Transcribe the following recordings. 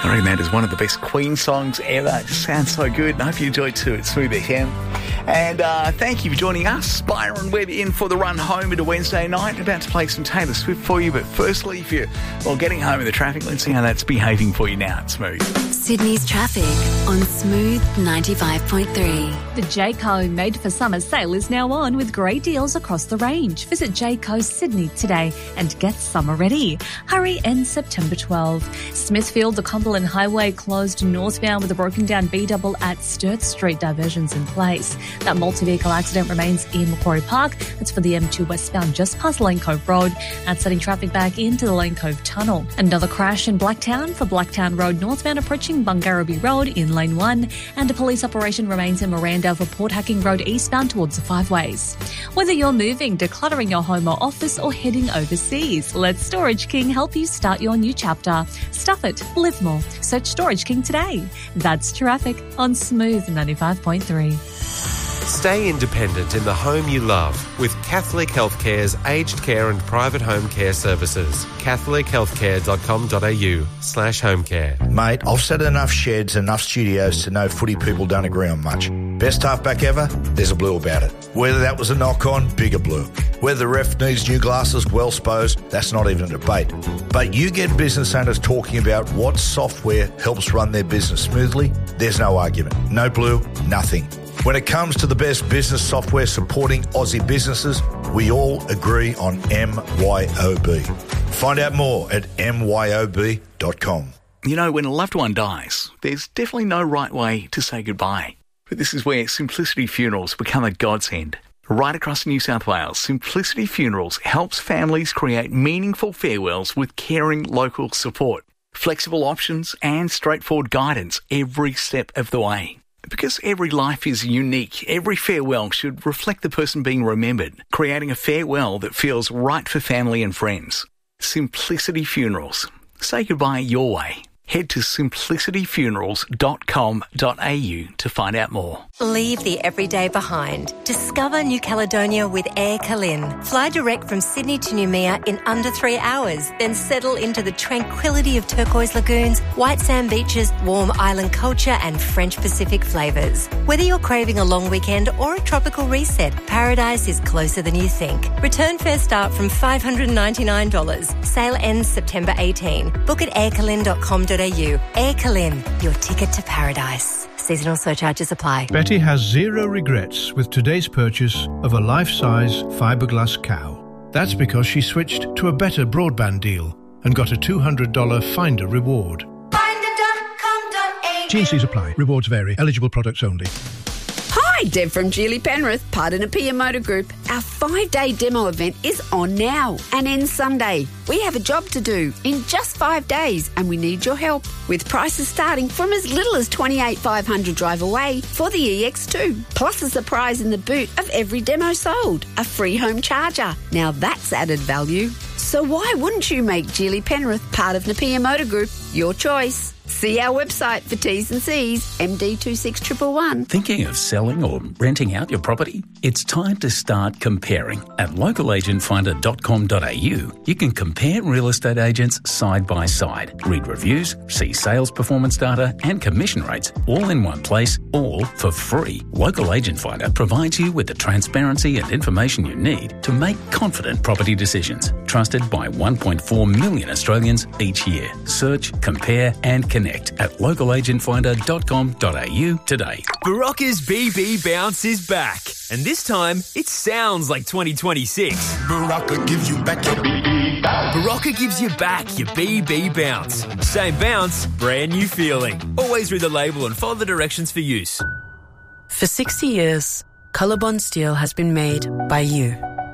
I reckon that is one of the best Queen songs ever. It just sounds so good. And I hope you enjoyed too. It's Smooth FM. And thank you for joining us. Byron Webb in for the run home into Wednesday night. About to play some Taylor Swift for you. But firstly, if you're getting home in the traffic, let's see how that's behaving for you now. It's Smooth. Sydney's traffic on Smooth 95.3. The Jayco Made for Summer sale is now on with great deals across the range. Visit Jayco Sydney today and get summer ready. Hurry ends September 12. Smithfield, the Cumberland Highway closed northbound with a broken down B-double at Sturt Street, diversions in place. That multi-vehicle accident remains in Macquarie Park. That's for the M2 westbound just past Lane Cove Road. That's setting traffic back into the Lane Cove Tunnel. Another crash in Blacktown for Blacktown Road northbound approaching Bungarraby Road in Lane 1. And a police operation remains in Miranda for Port Hacking Road eastbound towards the Five Ways. Whether you're moving, decluttering your home or office or heading overseas, let Storage King help you start your new chapter. Stuff it, live more. Search Storage King today. That's traffic on Smooth 95.3. Stay independent in the home you love with Catholic Healthcare's aged care and private home care services. catholichealthcare.com.au/homecare. Mate, I've said enough sheds, enough studios to know footy people don't agree on much. Best halfback ever? There's a blue about it. Whether that was a knock-on, bigger blue. Whether the ref needs new glasses, well supposed, that's not even a debate. But you get business owners talking about what software helps run their business smoothly, there's no argument. No blue, nothing. When it comes to the best business software supporting Aussie businesses, we all agree on MYOB. Find out more at myob.com. You know, when a loved one dies, there's definitely no right way to say goodbye. But this is where Simplicity Funerals become a godsend. Right across New South Wales, Simplicity Funerals helps families create meaningful farewells with caring local support, flexible options and straightforward guidance every step of the way. Because every life is unique, every farewell should reflect the person being remembered, creating a farewell that feels right for family and friends. Simplicity Funerals. Say goodbye your way. Head to simplicityfunerals.com.au to find out more. Leave the everyday behind. Discover New Caledonia with Air Calin. Fly direct from Sydney to Noumea in under 3 hours, then settle into the tranquility of turquoise lagoons, white sand beaches, warm island culture and French Pacific flavours. Whether you're craving a long weekend or a tropical reset, paradise is closer than you think. Return fares start from $599. Sale ends September 18. Book at aircalin.com.au. Air Calin, your ticket to paradise. Seasonal surcharges apply. Betty has zero regrets with today's purchase of a life-size fiberglass cow. That's because she switched to a better broadband deal and got a $200 Finder reward. Finder.com.au. T&Cs apply. Rewards vary. Eligible products only. Hi, Deb from Geely Penrith, part of Napier Motor Group. Our 5-day demo event is on now and ends Sunday. We have a job to do in just 5 days and we need your help. With prices starting from as little as $28,500 drive away for the EX2. Plus a surprise in the boot of every demo sold. A free home charger. Now that's added value. So why wouldn't you make Geely Penrith part of Napier Motor Group your choice? See our website for T's and C's, MD26111. Thinking of selling or renting out your property? It's time to start comparing. At localagentfinder.com.au, you can compare real estate agents side by side, read reviews, see sales performance data and commission rates all in one place, all for free. Local Agent Finder provides you with the transparency and information you need to make confident property decisions. Trusted by 1.4 million Australians each year. Search, compare and connect at localagentfinder.com.au today. Barocca's BB Bounce is back. And this time, it sounds like 2026. Barocca gives you back your BB bounce. Barocca gives you back your BB Bounce. Same bounce, brand new feeling. Always read the label and follow the directions for use. For 60 years, Colorbond Steel has been made by you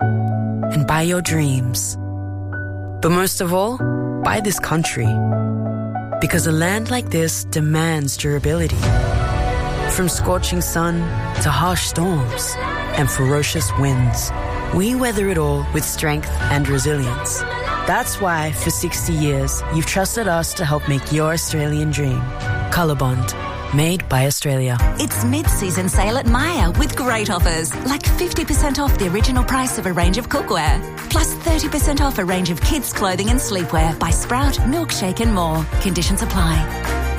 and by your dreams. But most of all, by this country. Because a land like this demands durability. From scorching sun to harsh storms and ferocious winds, we weather it all with strength and resilience. That's why, for 60 years, you've trusted us to help make your Australian dream. Colorbond. Made by Australia. It's mid-season sale at Myer with great offers, like 50% off the original price of a range of cookware, plus 30% off a range of kids' clothing and sleepwear by Sprout, Milkshake and more. Conditions apply.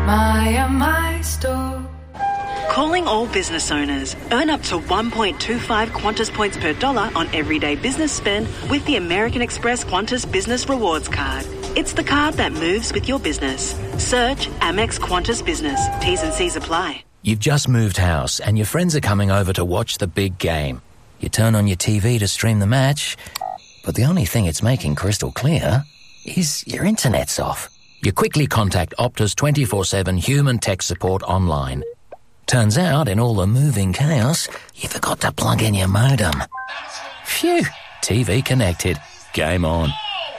My Store. Calling all business owners. Earn up to 1.25 Qantas points per dollar on everyday business spend with the American Express Qantas Business Rewards Card. It's the card that moves with your business. Search Amex Qantas Business. T's and C's apply. You've just moved house and your friends are coming over to watch the big game. You turn on your TV to stream the match, but the only thing it's making crystal clear is your internet's off. You quickly contact Optus 24/7 human tech support online. Turns out, in all the moving chaos, you forgot to plug in your modem. Phew, TV connected. Game on.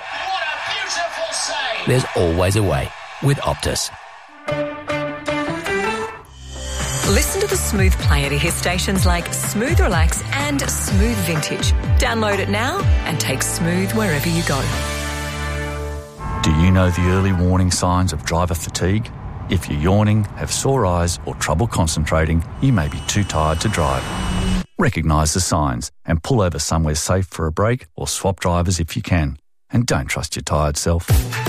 There's always a way with Optus. Listen to the Smooth Player to hear stations like Smooth Relax and Smooth Vintage. Download it now and take Smooth wherever you go. Do you know the early warning signs of driver fatigue? If you're yawning, have sore eyes or trouble concentrating, you may be too tired to drive. Recognise the signs and pull over somewhere safe for a break or swap drivers if you can. And don't trust your tired self.